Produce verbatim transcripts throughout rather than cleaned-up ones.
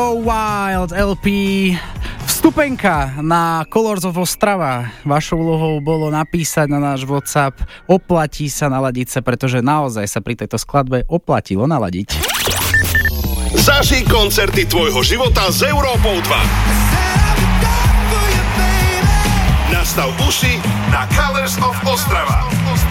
Wild el pé, vstupenka na Colors of Ostrava. Vašou úlohou bolo napísať na náš WhatsApp oplatí sa naladiť sa, pretože naozaj sa pri tejto skladbe oplatilo naladiť. Zažij koncerty tvojho života s Európou dva. Nastav uši na Colors of Ostrava.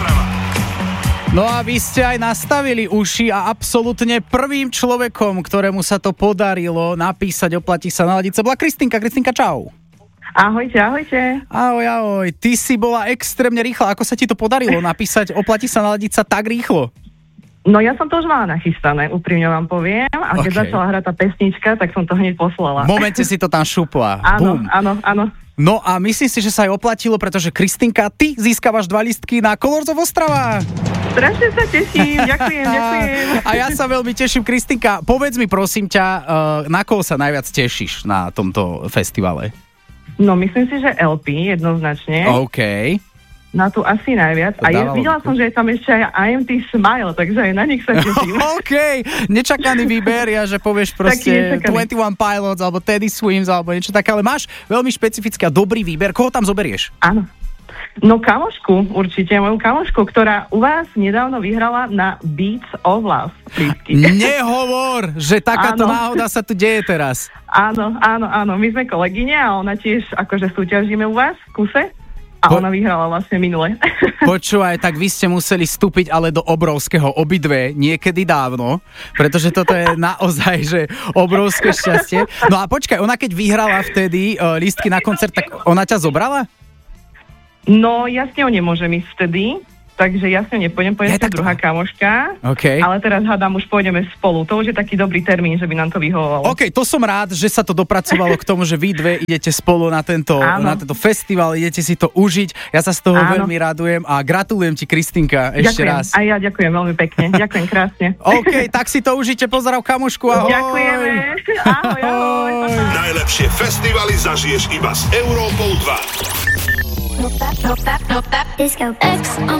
No a vy ste aj nastavili uši a absolútne prvým človekom, ktorému sa to podarilo napísať oplatí sa naladiť sa, bola Kristinka. Kristinka, čau. Ahojte, ahojte. Ahoj, ahoj. Ty si bola extrémne rýchla. Ako sa ti to podarilo napísať oplatí sa naladiť sa tak rýchlo? No ja som to už mala nachystané, úprimne vám poviem. A keď Okay. začala hrať tá pesnička, tak som to hneď poslala. V momente si to tam šupla. Áno, Bum. áno, áno. No a myslím si, že sa aj oplatilo, pretože Kristinka, ty získavaš dva listky na Colors of Ostrava. Strašne sa teším, ďakujem, ďakujem. A ja sa veľmi teším, Kristinka. Povedz mi prosím ťa, na koho sa najviac tešíš na tomto festivale? No myslím si, že el pé jednoznačne. OK. Na tu asi najviac. A je, videla som, že je tam ešte aj í em té Smile, takže aj na nich sa teším. OK, nečakaný výber, ja že povieš proste dvadsaťjeden Pilots alebo Teddy Swims alebo niečo také, ale máš veľmi špecifický a dobrý výber. Koho tam zoberieš? Áno. No kamošku, určite, moju kamošku, ktorá u vás nedávno vyhrala na Beats of Love. Lístky. Nehovor, že takáto Áno. náhoda sa tu deje teraz. Áno, áno, áno, my sme kolegyne a ona tiež akože súťažíme u vás v kuse. A Po- ona vyhrala vlastne minule. Počúvaj, tak vy ste museli vstúpiť ale do obrovského obidve niekedy dávno, pretože toto je naozaj, že obrovské šťastie. No a počkaj, ona keď vyhrala vtedy uh, lístky na koncert, tak ona ťa zobrala? No, ja s ňou nemôžem ísť vtedy, takže ja s ňou nepôjdem, pôjdem Ja, sa tak- druhá kamoška. OK. Ale teraz hádam, už pôjdeme spolu. To už je taký dobrý termín, že by nám to vyhovovalo. OK, to som rád, že sa to dopracovalo k tomu, že vy dve idete spolu na tento, Áno. na tento festival, idete si to užiť. Ja sa z toho Áno. veľmi radujem a gratulujem ti, Kristinka, ešte Ďakujem. raz. A ja ďakujem veľmi pekne. Ďakujem krásne. OK, tak si to užite, pozdrav kamošku, ahoj. Ďakujeme. Ahoj, ahoj. Najlepšie festivaly zažiješ iba s Európou dva. Disco X on